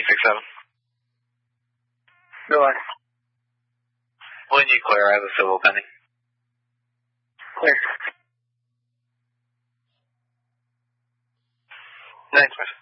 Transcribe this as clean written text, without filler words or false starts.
367. Go on. When you clear, I have a civil pending. Clear. Thanks, miss.